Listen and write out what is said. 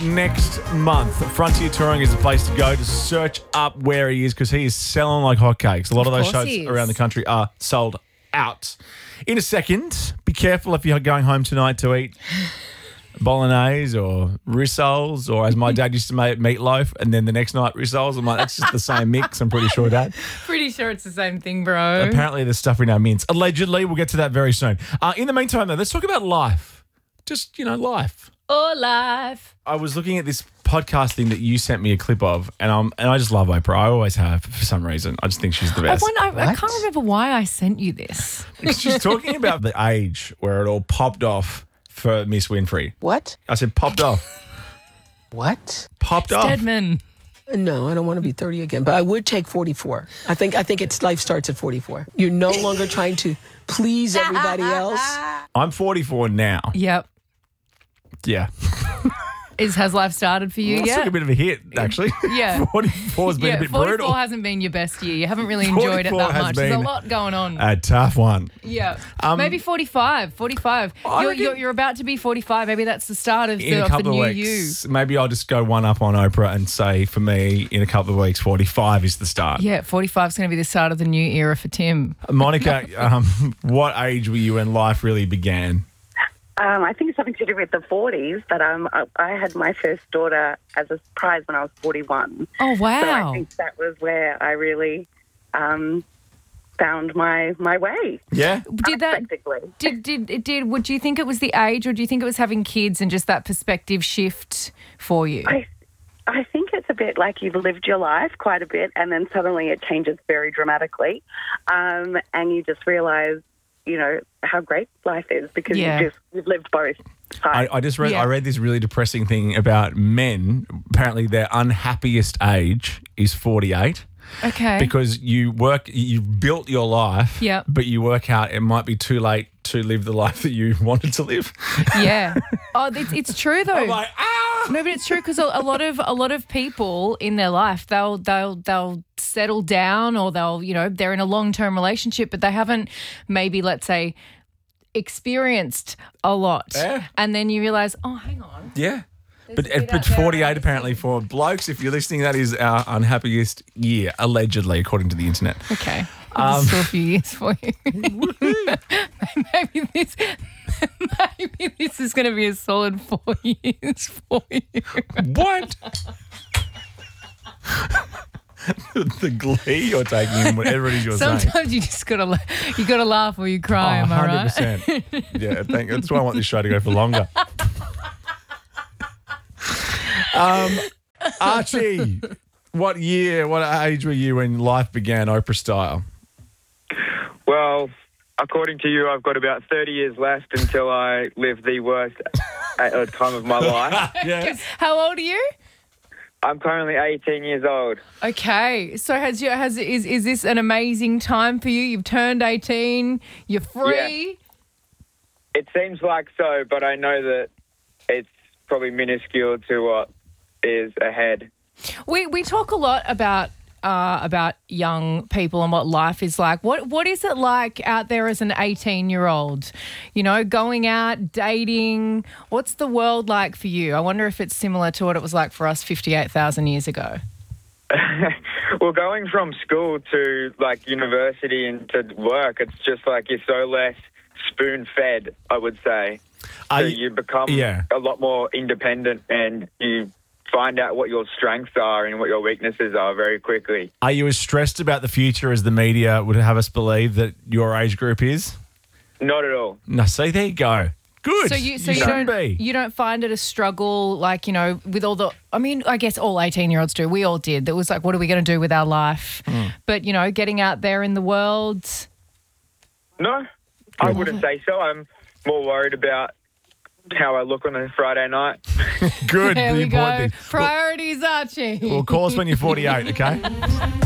next month, Frontier Touring is the place to go to search up where he is because he is selling like hotcakes. A lot of those shows around the country are sold out. In a second, be careful if you're going home tonight to eat bolognese or rissoles, or as my dad used to make, meatloaf, and then the next night rissoles. I'm like, that's just the same mix, I'm pretty sure, Dad. Pretty sure it's the same thing, bro. Apparently there's stuff in our mints. Allegedly, we'll get to that very soon. In the meantime, though, let's talk about life. Just, life. Oh, life. I was looking at this podcast thing that you sent me a clip of, and I just love Oprah. I always have for some reason. I just think she's the best. I can't remember why I sent you this. She's talking about the age where it all popped off for Miss Winfrey. What? I said popped off. What? Popped off. Stedman. No, I don't want to be 30 again, but I would take 44. I think it's life starts at 44. You're no longer trying to please everybody else. I'm 44 now. Yep. Yeah. Has life started for you Well, yet? took a bit of a hit, actually. Yeah. 44 has been a bit 44 brutal. hasn't been your best year. You haven't really enjoyed it 44 that has much. There's a been lot going on. A tough one. Yeah. Maybe 45. 45. You're about to be 45. Maybe that's the start of In a the couple new of weeks, maybe I'll just go one up on Oprah and say, for me, in a couple of weeks, 45 is the start. Yeah, 45 is going to be the start of the new era for Tim. Monica, what age were you when life really began? I think it's something to do with the 40s, but I had my first daughter as a surprise when I was 41. Oh, wow. So I think that was where I really found my way. Yeah. Did that? Would you think it was the age, or do you think it was having kids and just that perspective shift for you? I think it's a bit like you've lived your life quite a bit, and then suddenly it changes very dramatically, and you just realise, how great life is because you've lived both sides. I read this really depressing thing about men. Apparently their unhappiest age is 48. Okay. Because you've built your life, but you work out it might be too late to live the life that you wanted to live. Yeah. Oh, it's true though. I'm like, No, but it's true because a lot of people in their life they'll settle down, or they're in a long-term relationship, but they haven't maybe, let's say, experienced a lot. Yeah. And then you realise, oh, hang on. Yeah. There's a bit But out there 48 apparently for blokes, if you're listening, that is our unhappiest year, allegedly, according to the internet. Okay. I'll just do a few years for you. maybe this is going to be a solid 4 years for you. What? The glee you're taking in whatever it is you're saying. Sometimes you just gotta laugh or you cry. Am I right? 100%. Yeah, that's why I want this show to go for longer. Archie, what age were you when life began, Oprah style? Well, according to you, I've got about 30 years left until I live the worst time of my life. Yeah. How old are you? I'm currently 18 years old. Okay, so is this an amazing time for you? You've turned 18. You're free. Yeah. It seems like so, but I know that it's probably minuscule to what is ahead. We talk a lot about young people and what life is like. What is it like out there as an 18-year-old? Going out, dating. What's the world like for you? I wonder if it's similar to what it was like for us 58,000 years ago. Well, going from school to university and to work, it's just like you're so less spoon-fed, I would say. So you become a lot more independent, and you find out what your strengths are and what your weaknesses are very quickly. Are you as stressed about the future as the media would have us believe that your age group is? Not at all. No, see, there you go. Good. So you don't find it a struggle, with all the, I guess all 18-year-olds do. We all did. That was like, what are we going to do with our life? But, getting out there in the world. No, I wouldn't say so. I'm more worried about how I look on a Friday night. Good. There we go. Thing. Priorities, Archie. Well, call us when you're 48, okay?